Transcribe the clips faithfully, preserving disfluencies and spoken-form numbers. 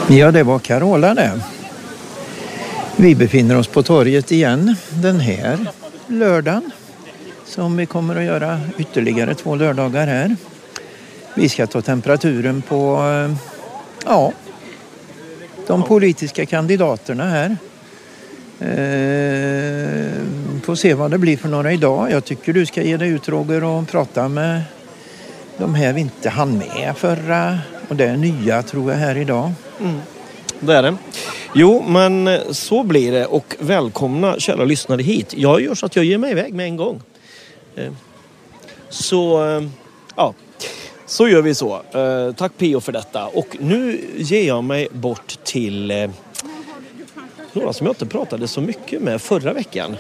Ja, det var Carola det. Vi befinner oss på torget igen den här lördagen. Som vi kommer att göra ytterligare två lördagar här. Vi ska ta temperaturen på ja, de politiska kandidaterna här. Eh, får se vad det blir för några idag. Jag tycker du ska ge dig ut, Roger, och prata med de här vi inte hann med förra. Och det är nya, tror jag, här idag. Mm. Det är det. Jo, men så blir det. Och välkomna kära lyssnare hit. Jag gör så att jag ger mig iväg med en gång. Så, ja. Så gör vi så. Tack P O för detta. Och nu ger jag mig bort till några som jag inte pratade så mycket med förra veckan.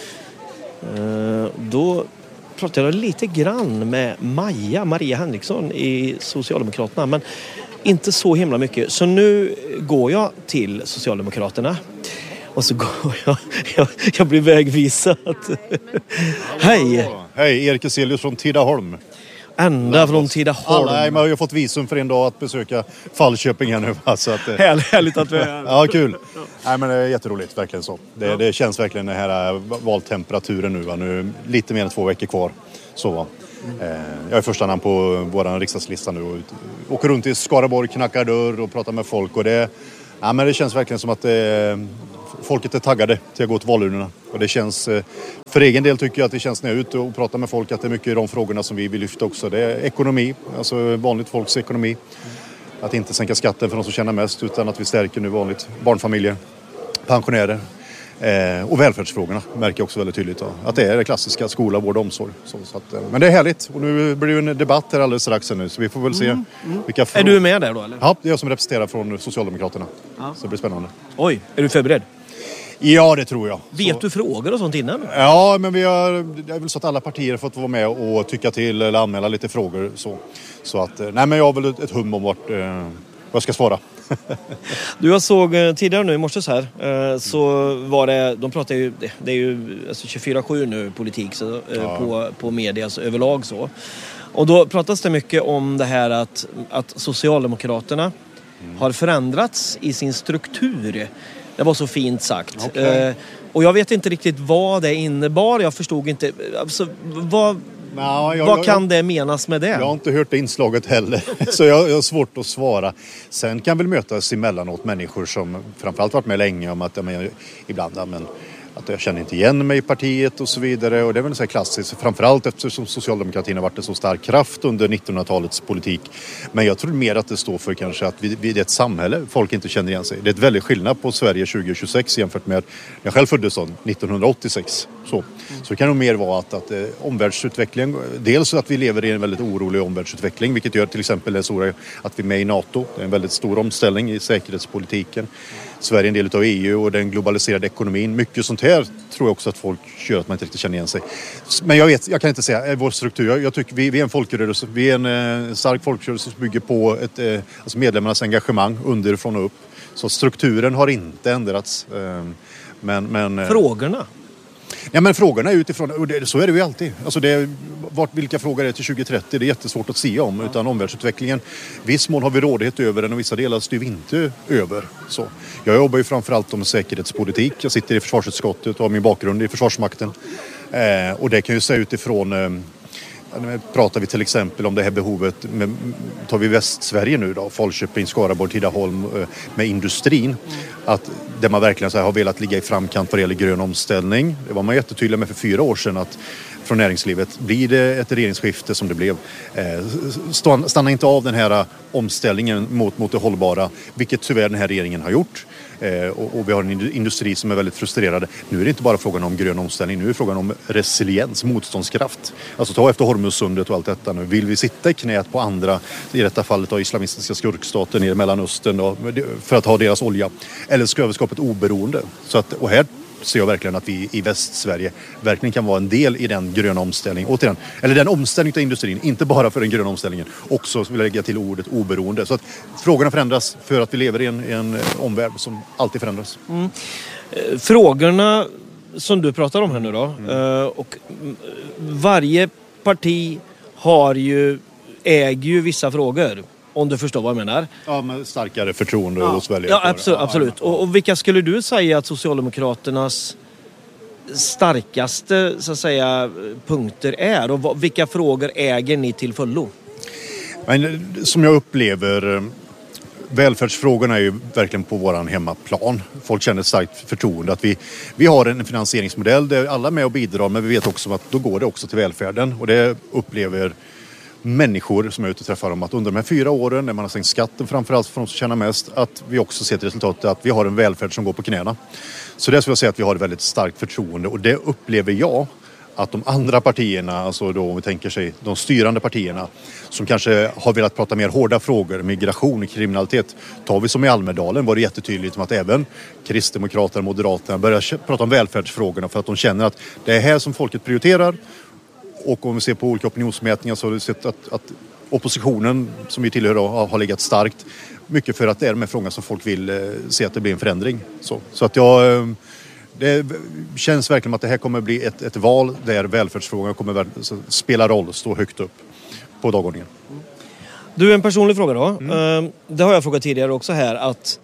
Då pratade jag lite grann med Maja, Maria Henriksson i Socialdemokraterna. Men inte så himla mycket. Så nu går jag till Socialdemokraterna. Och så går jag. Jag, jag blir vägvisad. Hej! Hej, Erik Eselius från Tidaholm. Ända från Tidaholm. Nej, men jag har fått visum för en dag att besöka Falköping här nu. Så att, härligt, härligt att vi är här. Ja, kul. Nej, men det är jätteroligt, verkligen så. Det, ja. det känns verkligen den här valtemperaturen nu. Va? Nu lite mer än två veckor kvar. Så va. Mm. Jag är första namn på vår riksdagslista nu. Och åker runt i Skaraborg, knackar dörr och pratar med folk. Och det, ja, men det känns verkligen som att det, folket är taggade till att gå till valurnorna. Och det känns, för egen del tycker jag att det känns när jag är ute och pratar med folk att det är mycket de frågorna som vi vill lyfta också. Det är ekonomi, alltså vanligt folks ekonomi. Mm. Att inte sänka skatten för de som tjänar mest utan att vi stärker nu vanligt barnfamiljer, pensionärer. Eh, och välfärdsfrågorna märker jag också väldigt tydligt då, att det är det klassiska, skola, vård och omsorg. Så, så att, men det är härligt och nu blir det en debatt här alldeles strax nu så vi får väl se mm, mm. vilka frågor. Är du med där då eller? Ja, det är jag som representerar från Socialdemokraterna. Ja. Så det blir spännande. Oj, är du förberedd? Ja, det tror jag. Vet så. du frågor och sånt innan? Ja, men vi har, det är väl så att alla partier har fått vara med och tycka till eller anmäla lite frågor. Så, så att, nej men jag har väl ett, ett hum om vart, eh, vad jag ska svara. Du, jag såg tidigare nu i morse här så var det, de pratar ju, det är ju alltså tjugofyra sju nu politik så, ja. på, på media alltså, överlag så. Och då pratas det mycket om det här att, att Socialdemokraterna mm. har förändrats i sin struktur. Det var så fint sagt. Okay. Och jag vet inte riktigt vad det innebar, jag förstod inte, alltså, vad... No, jag, Vad kan jag, det menas med det? Jag har inte hört det inslaget heller. Så jag, jag har svårt att svara. Sen kan väl mötas emellanåt människor som framförallt varit med länge om att jag, ibland men, att jag känner inte igen mig i partiet och så vidare. Och det är väl så här klassiskt. Framförallt eftersom socialdemokratin har varit en så stark kraft under nittonhundratalets politik. Men jag tror mer att det står för kanske att vi, vi är ett samhälle folk inte känner igen sig. Det är ett väldigt skillnad på Sverige tjugo tjugosex jämfört med när jag själv föddes nittonhundraåttiosex. Så, mm. så det kan nog mer vara att, att eh, omvärldsutvecklingen, dels att vi lever i en väldigt orolig omvärldsutveckling, vilket gör till exempel det stora att vi är med i NATO. Det är en väldigt stor omställning i säkerhetspolitiken. Sverige är en del av E U och den globaliserade ekonomin. Mycket sånt här tror jag också att folk gör att man inte riktigt känner igen sig. Men jag vet, jag kan inte säga vår struktur. Jag, jag tycker vi, vi är en folkrörelse. Vi är en eh, stark folkrörelse som bygger på ett, eh, alltså medlemmarnas engagemang underifrån och upp. Så strukturen har inte ändrats. Eh, men, men, Frågorna? Ja, men frågorna är utifrån, och det, så är det ju alltid. Alltså det, vart, vilka frågor är till tjugo trettio? Det är jättesvårt att se om, utan omvärldsutvecklingen. Viss mån har vi rådighet över den och vissa delar styr vi inte över. Så. Jag jobbar ju framförallt med säkerhetspolitik. Jag sitter i försvarsutskottet och har min bakgrund i Försvarsmakten. Eh, och det kan ju se utifrån... Eh, pratar vi till exempel om det här behovet med, tar vi Västsverige nu då, Falköping, Skaraborg, Tidaholm med industrin, att där man verkligen så här har velat ligga i framkant vad det gäller grön omställning. Det var man jättetydlig med för fyra år sedan att från näringslivet, blir det ett regeringsskifte som det blev, eh, stanna inte av den här omställningen mot, mot det hållbara, vilket tyvärr den här regeringen har gjort. Eh, och, och vi har en industri som är väldigt frustrerade. Nu är det inte bara frågan om grön omställning, nu är det frågan om resiliens, motståndskraft. Alltså ta efter Hormuzsundet och allt detta nu. Vill vi sitta i knät på andra, i detta fallet av islamistiska skurkstater nere i Mellanöstern då, för att ha deras olja? Eller ska vi skapa ett oberoende? Så att, och här ser jag verkligen att vi i Västsverige verkligen kan vara en del i den gröna omställningen. Återigen, eller den omställningen av industrin, inte bara för den gröna omställningen, också vill jag lägga till ordet oberoende. Så att frågorna förändras för att vi lever i en, en omvärld som alltid förändras. Mm. Frågorna som du pratar om här nu då, mm. och varje parti har ju, äger ju vissa frågor. Om du förstår vad jag menar. Ja, med starkare förtroende ja. hos väljare. Ja, absolut. absolut. Och, och vilka skulle du säga att Socialdemokraternas starkaste så att säga, punkter är? Och vad, vilka frågor äger ni till fullo? Men, som jag upplever, välfärdsfrågorna är ju verkligen på våran hemmaplan. Folk känner starkt förtroende att vi, vi har en finansieringsmodell där alla är med och bidrar, men vi vet också att då går det också till välfärden. Och det upplever människor som är ute och träffar dem att under de här fyra åren när man har sänkt skatten framförallt för de som tjänar mest, att vi också ser till resultatet att vi har en välfärd som går på knäna. Så det skulle jag säga att vi har ett väldigt starkt förtroende, och det upplever jag att de andra partierna, alltså då om vi tänker sig de styrande partierna som kanske har velat prata mer hårda frågor, migration, kriminalitet, tar vi som i Almedalen var det jättetydligt att även Kristdemokraterna och Moderaterna börjar prata om välfärdsfrågorna för att de känner att det är här som folket prioriterar. Och om vi ser på olika opinionsmätningar så har vi sett att, att oppositionen som vi tillhör då, har legat starkt mycket för att det är de här frågorna som folk vill eh, se att det blir en förändring. Så, så att jag... Eh, det känns verkligen att det här kommer bli ett, ett val där välfärdsfrågorna kommer spela roll och stå högt upp på dagordningen. Du, en personlig fråga då. Mm. Det har jag frågat tidigare också här, att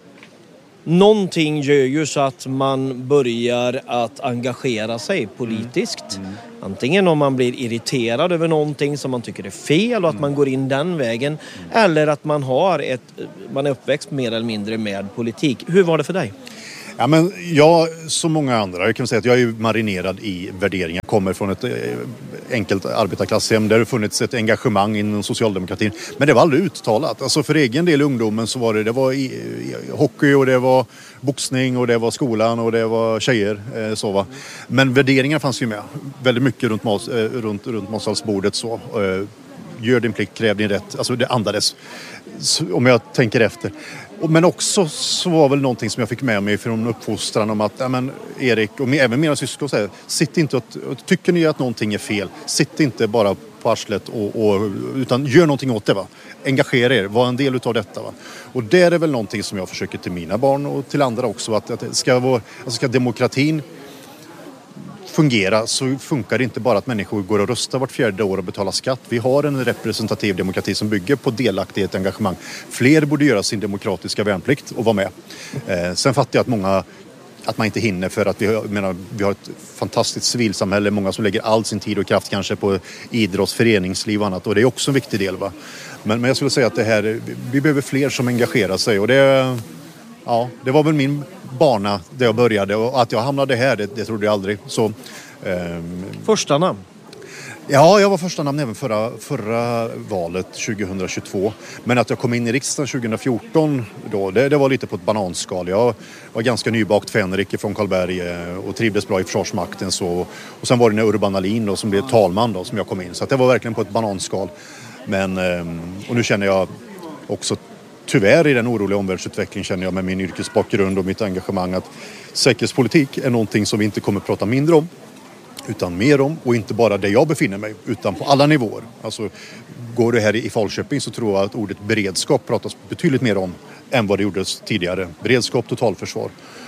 någonting gör ju så att man börjar att engagera sig politiskt. Mm. Mm. Antingen om man blir irriterad över någonting som man tycker är fel och att mm. man går in den vägen. Mm. Eller att man har ett, man är uppväxt mer eller mindre med politik. Hur var det för dig? Ja, men jag, som många andra, jag kan säga att jag är ju marinerad i värderingar. Jag kommer från ett enkelt arbetarklasshem där det funnits ett engagemang inom socialdemokratin. Men det var aldrig uttalat. Alltså för egen del i ungdomen så var det, det var i, i, hockey och det var boxning och det var skolan och det var tjejer. Eh, så va. Men värderingar fanns ju med. Väldigt mycket runt, mas, eh, runt, runt matsalsbordet så. Eh, gör din plikt, kräv din rätt. Alltså det andades. Så, om jag tänker efter. Men också så var väl någonting som jag fick med mig från uppfostran om att ja, men Erik och även mina syskon säger, sitt inte och, och tycker ni att någonting är fel, sitt inte bara på arslet och, och, utan gör någonting åt det, va. Engagera er, var en del utav detta, va. Och det är väl någonting som jag försöker till mina barn och till andra också, att, att det ska vara, alltså ska demokratin fungera så funkar det inte bara att människor går och röstar vart fjärde år och betalar skatt. Vi har en representativ demokrati som bygger på delaktighet och engagemang. Fler borde göra sin demokratiska värnplikt och vara med. Eh, sen fattar jag att många att man inte hinner för att vi har, menar, vi har ett fantastiskt civilsamhälle. Många som lägger all sin tid och kraft kanske på idrotts, föreningsliv och annat. Och det är också en viktig del, va. Men, men jag skulle säga att det här, vi behöver fler som engagerar sig. Och det, ja, det var väl min bana där jag började, och att jag hamnade här, det, det trodde jag aldrig. Så, ehm... Första namn? Ja, jag var första namn även förra, förra valet tjugohundratjugotvå. Men att jag kom in i riksdagen tjugohundrafjorton då, det, det var lite på ett bananskal. Jag var ganska nybakt fänrik från Karlberg och trivdes bra i Försvarsmakten. Så, och sen var det när Urban Ahlin då, som blev talman då, som jag kom in. Så att det var verkligen på ett bananskal. Men, och nu känner jag också tyvärr i den oroliga omvärldsutvecklingen känner jag med min yrkesbakgrund och mitt engagemang att säkerhetspolitik är någonting som vi inte kommer att prata mindre om utan mer om, och inte bara där jag befinner mig utan på alla nivåer. Alltså går det här i Falköping så tror jag att ordet beredskap pratas betydligt mer om än vad det gjordes tidigare. Beredskap, totalförsvar.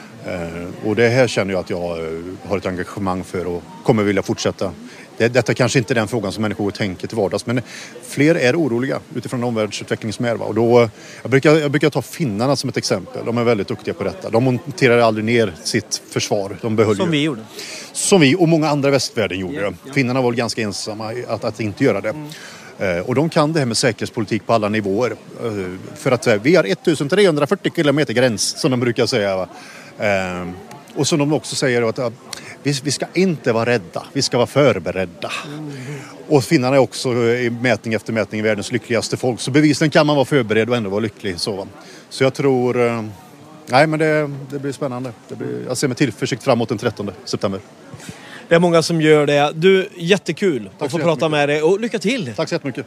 Eh, och det här känner jag att jag har ett engagemang för och kommer vilja fortsätta. Det, detta kanske inte är den frågan som människor tänker till vardags, men fler är oroliga utifrån omvärldsutvecklingen som är. Va? Och då, jag, brukar, jag brukar ta finnarna som ett exempel. De är väldigt duktiga på detta. De monterade aldrig ner sitt försvar. De behöll som ju. vi gjorde. Som vi och många andra västvärlden gjorde. Yeah, yeah. Finnarna var ganska ensamma att, att inte göra det. Mm. Uh, och de kan det här med säkerhetspolitik på alla nivåer. Uh, för att uh, vi har ettusentrehundrafyrtio kilometer gräns, som de brukar säga. Va? Uh, och som de också säger att uh, vi, vi ska inte vara rädda, vi ska vara förberedda. Mm. Och finnarna är också uh, i mätning efter mätning världens lyckligaste folk. Så bevisligen kan man vara förberedd och ändå vara lycklig. Så, så jag tror... Uh, nej, men det, det blir spännande. Det blir, jag ser med tillförsikt framåt den trettonde september. Det är många som gör det. Du, jättekul Tack att få prata med dig och lycka till. Tack så jättemycket.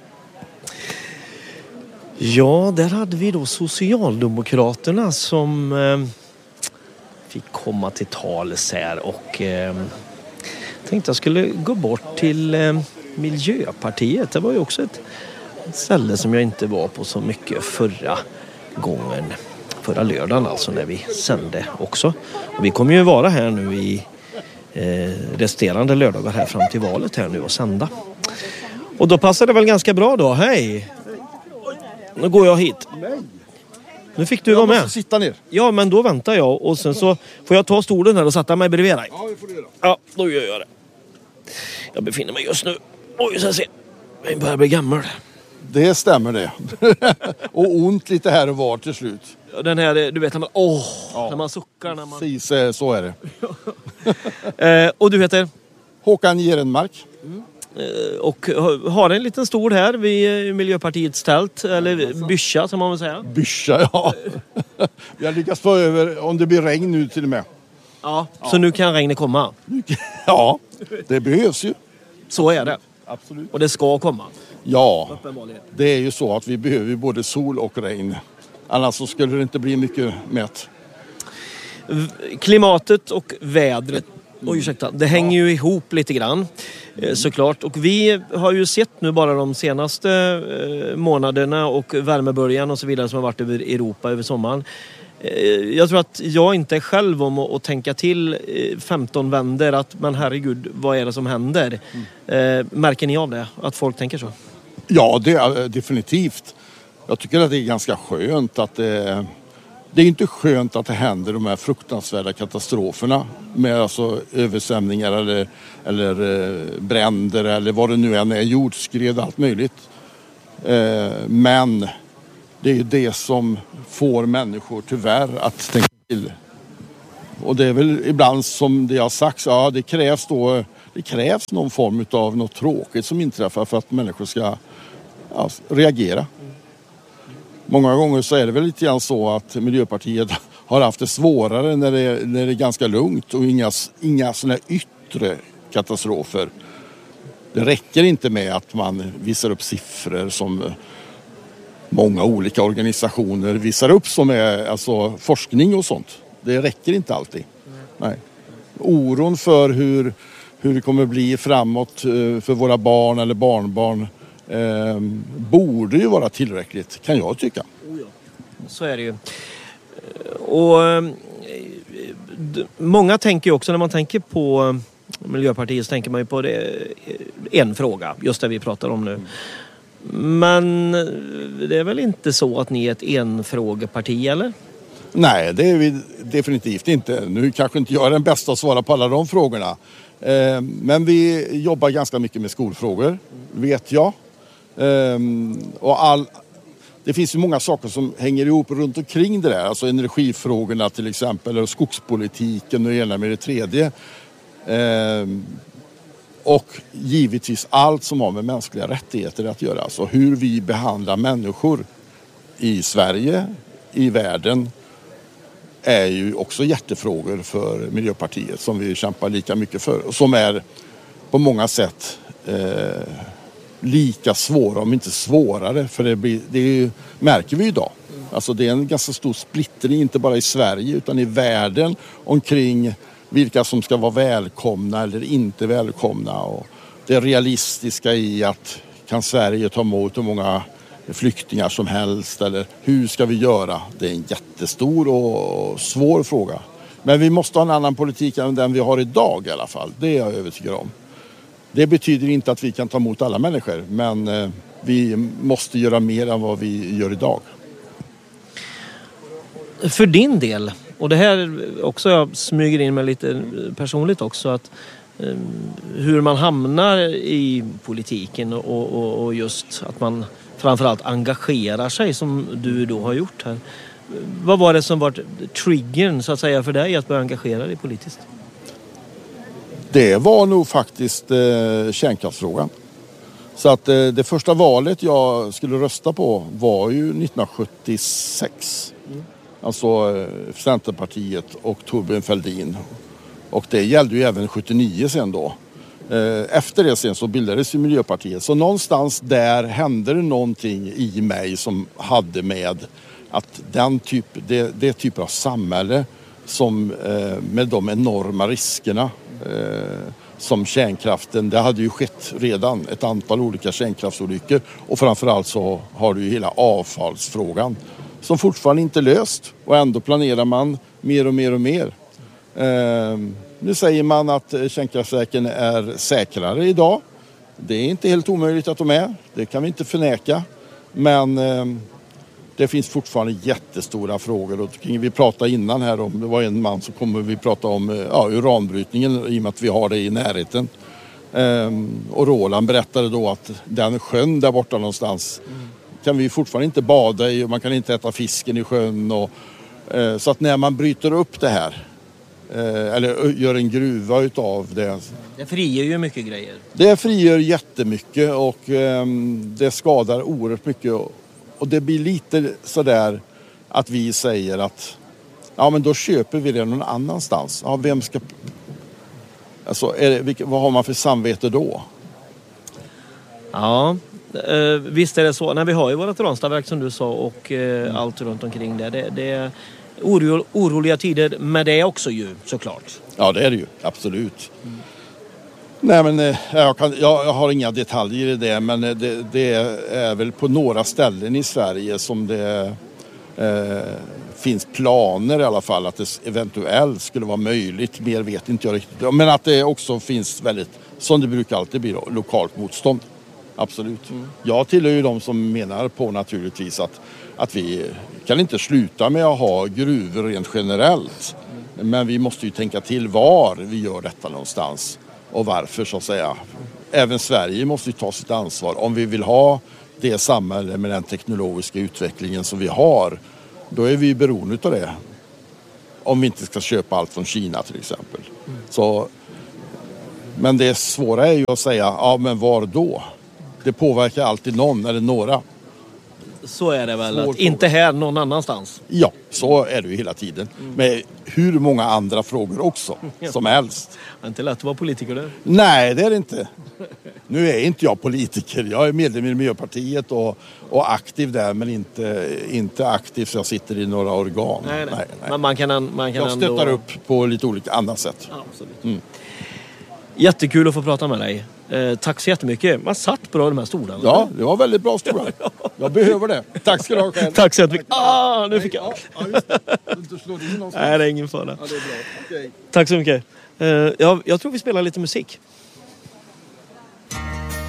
Ja, där hade vi då Socialdemokraterna som eh, fick komma till tals här och eh, tänkte jag skulle gå bort till eh, Miljöpartiet. Det var ju också ett ställe som jag inte var på så mycket förra gången. Förra lördagen alltså, när vi sände också. Och vi kommer ju vara här nu i eh, resterande lördagar här fram till valet här nu och sända. Och då passar det väl ganska bra då. Hej! Nu går jag hit. Nej. Nu fick du vara med. Sitta ner. Ja, men då väntar jag. Och sen så får jag ta stolen här och sätta mig bredvid dig. Ja, det får du göra. Ja, då gör jag det. Jag befinner mig just nu. Oj, så se. Jag börjar bli gammal. Det stämmer det. Och ont lite här och var till slut. Ja, den här, du vet när man, åh, Ja. när man suckar. När man... Precis, eh, så är det. eh, och du heter? Håkan Jerenmark. Eh, och ha- har en liten stol här vid eh, Miljöpartiets tält. Eller byscha som man vill säga. Byscha, ja. Vi har lyckats få över, om det blir regn nu till och med. Ja, så nu kan regnet komma. Ja, det behövs ju. Så är det. Absolut. Och det ska komma. Ja, Uppenbarligen. det är ju så att vi behöver ju både sol och regn. Annars så skulle det inte bli mycket mät. V- Klimatet och vädret, oj, ursäkta, det hänger ju ihop lite grann eh, såklart. Och vi har ju sett nu bara de senaste eh, månaderna och värmeböljan och så vidare som har varit över Europa över sommaren. Eh, jag tror att jag inte är själv om att, att tänka till eh, femton vänder att men herregud, vad är det som händer? Eh, märker ni av det? Att folk tänker så? Ja, det är definitivt. Jag tycker att det är ganska skönt att det... Det är inte skönt att det händer de här fruktansvärda katastroferna med alltså översvämningar eller, eller eh, bränder eller vad det nu än är, jordskred, allt möjligt. Eh, men det är ju det som får människor tyvärr att tänka till. Och det är väl ibland som det har sagts, ja det krävs då, det krävs någon form av något tråkigt som inträffar för att människor ska ja, reagera. Många gånger så är det väl lite grann så att Miljöpartiet har haft det svårare när det, när det är ganska lugnt och inga, inga sådana yttre katastrofer. Det räcker inte med att man visar upp siffror som många olika organisationer visar upp som är alltså forskning och sånt. Det räcker inte alltid. Nej. Oron för hur, hur det kommer bli framåt för våra barn eller barnbarn Eh, borde ju vara tillräckligt, kan jag tycka. Så är det ju. Och eh, d- många tänker ju också, när man tänker på Miljöpartiet så tänker man ju på det, en fråga, just det vi pratar om nu. Men det är väl inte så att ni är ett enfrågeparti, eller? Nej, det är vi definitivt inte. Nu kanske inte jag är den bästa att svara på alla de frågorna. Eh, men vi jobbar ganska mycket med skolfrågor, vet jag. Um, och all, det finns ju många saker som hänger ihop runt omkring det där. Alltså energifrågorna till exempel, eller skogspolitiken och det ena med det tredje. Um, och givetvis allt som har med mänskliga rättigheter att göra. Alltså hur vi behandlar människor i Sverige, i världen, är ju också hjärtefrågor för Miljöpartiet som vi kämpar lika mycket för. Och som är på många sätt eh, lika svåra, om inte svårare, för det, blir, det är ju, märker vi idag. Alltså det är en ganska stor splittring, inte bara i Sverige utan i världen omkring vilka som ska vara välkomna eller inte välkomna. Och det realistiska i att kan Sverige ta emot hur många flyktingar som helst eller hur ska vi göra? Det är en jättestor och svår fråga. Men vi måste ha en annan politik än den vi har idag i alla fall. Det är jag övertygad om. Det betyder inte att vi kan ta emot alla människor, men eh, vi måste göra mer än vad vi gör idag. För din del, och det här också jag smyger in med lite personligt också, att eh, hur man hamnar i politiken och, och, och just att man framförallt engagerar sig som du då har gjort här. Vad var det som var triggern så att säga för dig att börja engagera dig politiskt? Det var nog faktiskt eh, kärnkraftsfrågan. Så att eh, det första valet jag skulle rösta på var ju nittonhundrasjuttiosex. Mm. Alltså eh, Centerpartiet och Thorbjörn Fälldin. Och det gällde ju även sjuttionio sen då. Eh, efter det sen så bildades ju Miljöpartiet. Så någonstans där hände det någonting i mig som hade med att den typ, det, det typ av samhälle som eh, med de enorma riskerna eh, som kärnkraften, det hade ju skett redan ett antal olika kärnkraftsolyckor och framförallt så har du ju hela avfallsfrågan som fortfarande inte är löst och ändå planerar man mer och mer och mer. Eh, nu säger man att kärnkraftverken är säkrare idag. Det är inte helt omöjligt att de är, det kan vi inte förneka. Men eh, Det finns fortfarande jättestora frågor. Och vi pratade innan här om, det var en man som kommer vi prata om ja, uranbrytningen i och med att vi har det i närheten. Ehm, och Roland berättade då att den sjön där borta någonstans mm. kan vi fortfarande inte bada i och man kan inte äta fisken i sjön. Och, eh, så att när man bryter upp det här eh, eller gör en gruva utav det. Det frigör ju mycket grejer. Det frigör jättemycket och eh, det skadar oerhört mycket. Och det blir lite sådär att vi säger att ja men då köper vi det någon annanstans. Ja, vem ska... Alltså, är det, vilka, vad har man för samvete då? Ja, eh, visst är det så. När vi har ju vårt Ranstadverk som du sa och eh, mm. allt runt omkring det. Det, det är oro, oroliga tider med det också ju, såklart. Ja, det är det ju. Absolut. Mm. Nej, men eh, jag, kan, jag, jag har inga detaljer i det, men det, det är väl på några ställen i Sverige som det eh, finns planer i alla fall att det eventuellt skulle vara möjligt. Mer vet inte jag riktigt. Men att det också finns väldigt, som det brukar alltid bli, då, lokalt motstånd. Absolut. Mm. Jag tillhör ju de som menar på naturligtvis att, att vi kan inte sluta med att ha gruvor rent generellt. Mm. Men vi måste ju tänka till var vi gör detta någonstans. Och varför så att säga. Även Sverige måste ju ta sitt ansvar. Om vi vill ha det samhälle med den teknologiska utvecklingen som vi har. Då är vi beroende av det. Om vi inte ska köpa allt från Kina till exempel. Mm. Så, men det svåra är ju att säga, ja men var då? Det påverkar alltid någon eller några. Så är det väl, att inte här någon annanstans. Ja, så är det ju hela tiden. Mm. Med hur många andra frågor också, som helst. Det är inte lätt att vara politiker där. Nej, det är det inte. Nu är inte jag politiker. Jag är medlem i Miljöpartiet och, och aktiv där, men inte, inte aktiv så jag sitter i några organ. Nej, nej. nej, nej. Men man kan, man kan jag stöttar ändå... upp på lite olika andra sätt. Ja, absolut. Mm. Jättekul att få prata med dig. Eh, tack så jättemycket. Man satt bra de här stolarna. Ja, det var väldigt bra stolar. Jag behöver det. Tack ska du ha själv. Tack så jättemycket. Ah, nu fick jag. Ja, just det. Du slår in någonstans. Nej, det är ingen fara. Ja, det är bra. Okay. Tack så mycket. Eh, jag, jag tror vi spelar lite musik.